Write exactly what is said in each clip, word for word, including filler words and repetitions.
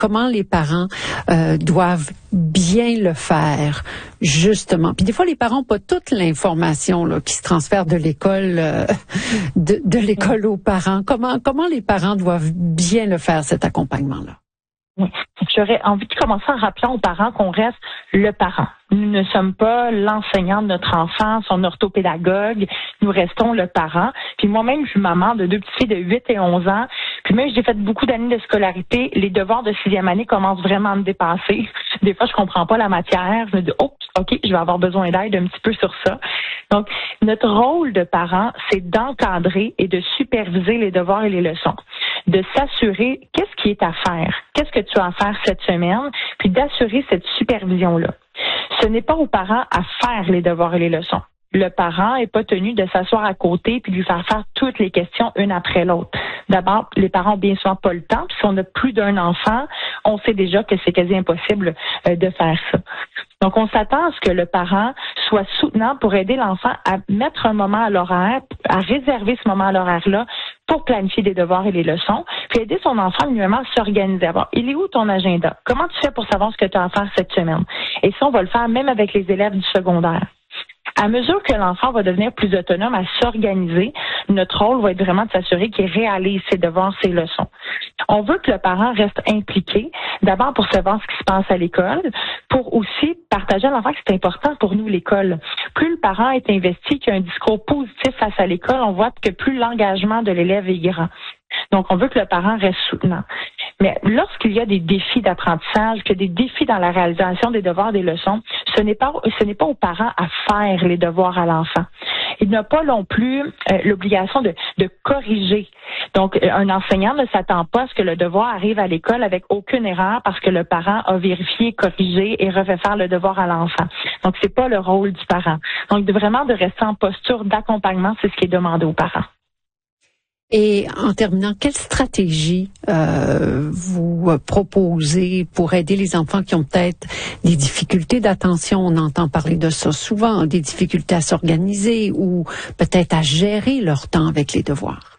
comment les parents euh, doivent bien le faire, justement. Puis des fois, les parents n'ont pas toute l'information là, qui se transfère de l'école euh, de, de l'école aux parents. Comment comment les parents doivent bien le faire, cet accompagnement-là? Oui. J'aurais envie de commencer en rappelant aux parents qu'on reste le parent. Nous ne sommes pas l'enseignant de notre enfant, son orthopédagogue. Nous restons le parent. Puis moi-même, je suis maman de deux petites filles de huit et onze ans. Puis même, j'ai fait beaucoup d'années de scolarité. Les devoirs de sixième année commencent vraiment à me dépasser. Des fois, je comprends pas la matière. Je me dis, oh, OK, je vais avoir besoin d'aide un petit peu sur ça. Donc, notre rôle de parent, c'est d'encadrer et de superviser les devoirs et les leçons. De s'assurer qu'est-ce qui est à faire, qu'est-ce que tu as à faire cette semaine, puis d'assurer cette supervision-là. Ce n'est pas aux parents à faire les devoirs et les leçons. Le parent n'est pas tenu de s'asseoir à côté puis de lui faire faire toutes les questions une après l'autre. D'abord, les parents ont bien souvent pas le temps. Puis si on a plus d'un enfant, on sait déjà que c'est quasi impossible euh, de faire ça. Donc, on s'attend à ce que le parent soit soutenant pour aider l'enfant à mettre un moment à l'horaire, à réserver ce moment à l'horaire-là pour planifier des devoirs et les leçons, puis aider son enfant minimum à s'organiser. Alors, il est où ton agenda? Comment tu fais pour savoir ce que tu as à faire cette semaine? Et ça, on va le faire même avec les élèves du secondaire. À mesure que l'enfant va devenir plus autonome à s'organiser, notre rôle va être vraiment de s'assurer qu'il réalise ses devoirs, ses leçons. On veut que le parent reste impliqué, d'abord pour savoir ce qui se passe à l'école, pour aussi partager à l'enfant que c'est important pour nous, l'école. Plus le parent est investi, qu'il y a un discours positif face à l'école, on voit que plus l'engagement de l'élève est grand. Donc, on veut que le parent reste soutenant. Mais lorsqu'il y a des défis d'apprentissage, qu'il y a des défis dans la réalisation des devoirs, des leçons, ce n'est pas, ce n'est pas aux parents à faire les devoirs à l'enfant. Il n'a pas non plus euh, l'obligation de, de corriger. Donc, un enseignant ne s'attend pas à ce que le devoir arrive à l'école avec aucune erreur parce que le parent a vérifié, corrigé et refait faire le devoir à l'enfant. Donc, c'est pas le rôle du parent. Donc, de vraiment de rester en posture d'accompagnement, c'est ce qui est demandé aux parents. Et en terminant, quelle stratégie euh, vous proposez pour aider les enfants qui ont peut-être des difficultés d'attention? On entend parler de ça souvent, des difficultés à s'organiser ou peut-être à gérer leur temps avec les devoirs.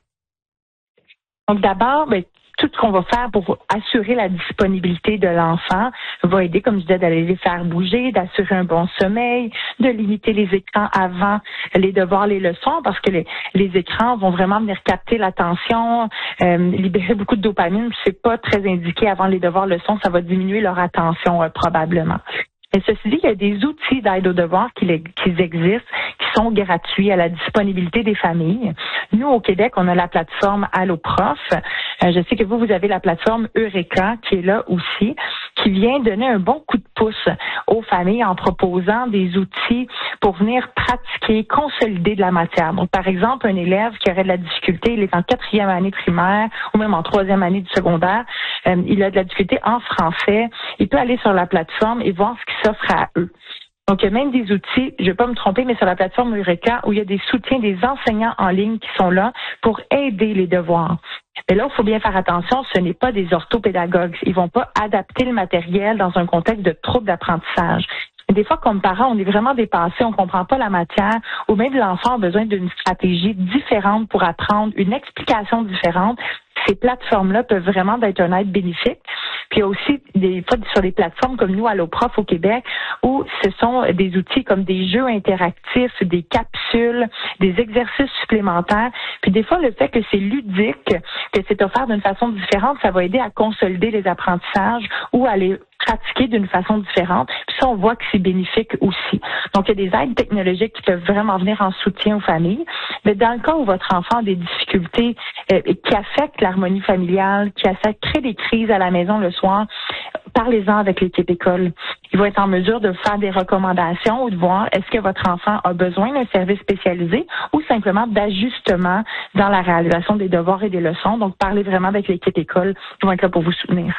Donc d'abord, ben, tout ce qu'on va faire pour assurer la disponibilité de l'enfant va aider, comme je disais, d'aller les faire bouger, d'assurer un bon sommeil, de limiter les écrans avant les devoirs, les leçons, parce que les, les écrans vont vraiment venir capter l'attention, euh, libérer beaucoup de dopamine. C'est pas très indiqué avant les devoirs, leçons, ça va diminuer leur attention euh, probablement. Et ceci dit, il y a des outils d'aide aux devoirs qui, qui existent, qui sont gratuits à la disponibilité des familles. Nous, au Québec, on a la plateforme AlloProf. Euh, je sais que vous, vous avez la plateforme Eureka qui est là aussi, qui vient donner un bon coup de pouce aux familles en proposant des outils pour venir pratiquer, consolider de la matière. Donc, par exemple, un élève qui aurait de la difficulté, il est en quatrième année primaire ou même en troisième année du secondaire, euh, il a de la difficulté en français, il peut aller sur la plateforme et voir ce qui s'offre à eux. Donc, il y a même des outils, je ne vais pas me tromper, mais sur la plateforme Eureka, où il y a des soutiens des enseignants en ligne qui sont là pour aider les devoirs. Mais là, il faut bien faire attention, ce n'est pas des orthopédagogues. Ils vont pas adapter le matériel dans un contexte de trouble d'apprentissage. Des fois, comme parents, on est vraiment dépassé, on comprend pas la matière, ou même l'enfant a besoin d'une stratégie différente pour apprendre, une explication différente. Ces plateformes-là peuvent vraiment être un aide bénéfique. Puis il y a aussi des fois sur des plateformes comme nous, Alloprof au Québec, où ce sont des outils comme des jeux interactifs, des capsules, des exercices supplémentaires. Puis des fois, le fait que c'est ludique, que c'est offert d'une façon différente, ça va aider à consolider les apprentissages ou à les pratiquer d'une façon différente. Puis ça, on voit que c'est bénéfique aussi. Donc, il y a des aides technologiques qui peuvent vraiment venir en soutien aux familles. Mais dans le cas où votre enfant a des difficultés euh, qui affectent l'harmonie familiale, qui affectent, créent des crises à la maison le soir, parlez-en avec l'équipe école. Ils vont être en mesure de faire des recommandations ou de voir est-ce que votre enfant a besoin d'un service spécialisé ou simplement d'ajustement dans la réalisation des devoirs et des leçons. Donc, parlez vraiment avec l'équipe école qui vont être là pour vous soutenir.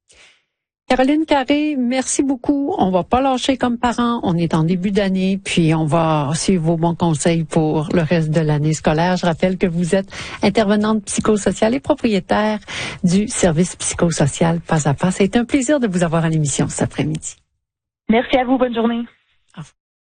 Caroline Carré, merci beaucoup. On va pas lâcher comme parents. On est en début d'année, puis on va suivre vos bons conseils pour le reste de l'année scolaire. Je rappelle que vous êtes intervenante psychosociale et propriétaire du service psychosocial Pas à Pas. C'est un plaisir de vous avoir à l'émission cet après-midi. Merci à vous. Bonne journée.